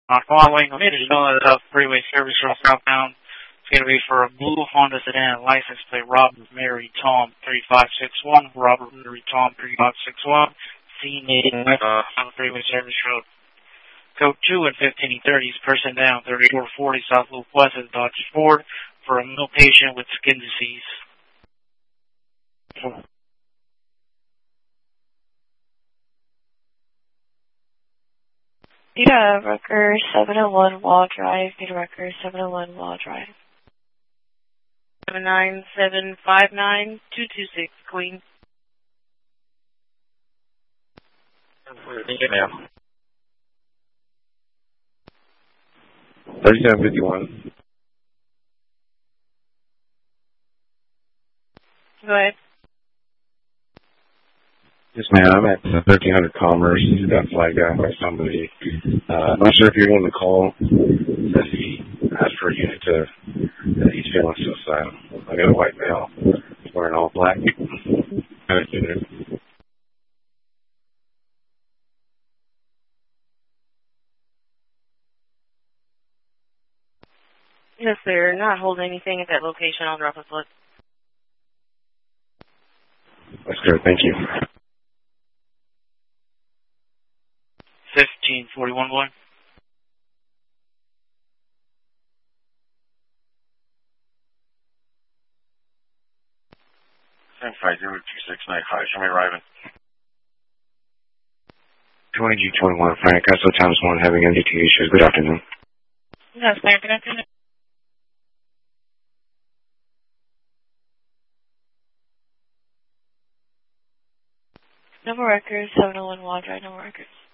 Following additional freeway service road southbound. It's going to be for a blue Honda sedan, license plate Robert Mary Tom 3561, Robert Mary Tom 3561, scene on the freeway service road. Code 2 and 1530s, person down, 3440 South Loop West at Dodge Ford for a male patient with skin disease. Peter Rucker, 701 Wall Drive. Peter Rucker, 701 Wall Drive. 79759-226, Queen. Thank you, ma'am. 3751. Go ahead. Yes, ma'am. I'm at 1300 Commerce. You got flagged out by somebody. I'm not sure if you're willing to call. Says he asked for a unit to. He's feeling suicidal. I got a white male. He's wearing all black. Yes, sir. Not holding anything at that location. I'll drop a foot. That's good. Thank you. 1541 boy. Same 50269. Hi, show me arriving. 20G21, Frank. I saw Thomas one having MDT issues. Good afternoon. Yes, sir. Good afternoon. Number records, 701 Wall Drive, number records.